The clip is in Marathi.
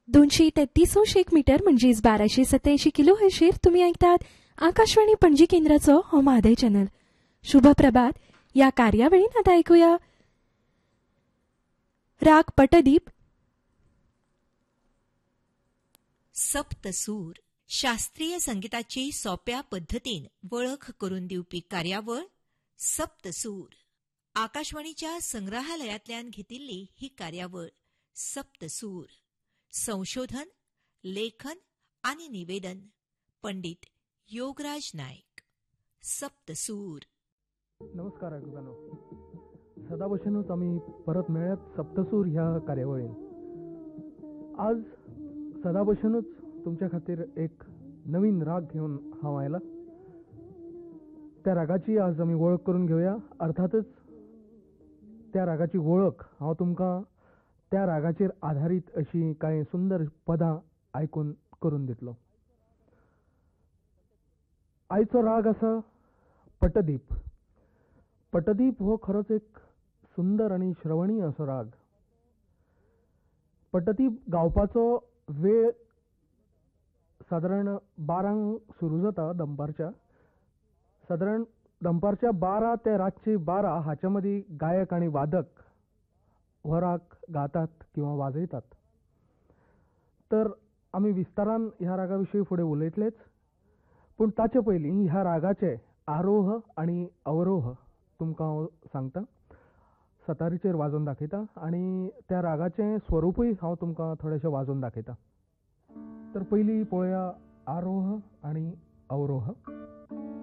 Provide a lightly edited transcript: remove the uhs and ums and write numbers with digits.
233 मीटर म्हणजेच 1287 किलो हर्षेर तुम्ही ऐकतात आकाशवाणी पणजी केंद्राचो हो म्हादय चॅनल. शुभ प्रभात. या कार्यावळीन आता ऐकूया राग पटदीप. सप्तसूर शास्त्रीय संगीताची सोप्या पद्धतीन वळख करून दिवपी कार्यावळ सप्तसूर. आकाशवाणीच्या संग्रहालयातल्यान घेतिल्ली ही कार्यावळ सप्तसूर. संशोधन, लेखन आणि निवेदन पंडित योगराज नाईक. सप्तसूर. नमस्कार ऐकुकांनो, सदा भशेनूच आम्ही परत मेळ्यात सप्तसूर ह्या कार्यावळीन. आज सदा भशेनूच तुमच्या खातीर एक नवीन राग घेऊन हांव आयला. त्या रागाची आज आमी वळख करून घेवया. अर्थातच त्या रागाची वळख हांव तुमकां त्या रागाचेर आधारीत अशी कांय सुंदर पदां आयकून करून दितलो. आयचो राग आसा पटदीप. पटदीप हो खरोच एक सुंदर आणि श्रवणीय असो राग. पटदीप गावपाचो वेळ सादारण 12 सुरू जाता दनपारच्या. सादारण दनपारच्या 12 ते रातची 12 हाच्या मदीं गायक आनी वादक हो राग गातात किंवा वाजयतात. तर आमी विस्तारान ह्या रागा विशीं फुडें उलयतलेच, पूण ताचे पयलीं ह्या रागाचे आरोह आनी अवरोह तुमकां हांव सांगतां, सतारीचेर वाजोवन दाखयतां आनी त्या रागाचें स्वरूपूय हांव तुमकां थोडेशें वाजोवन दाखयतां. तर पयलीं पळोवया आरोह आनी अवरोह.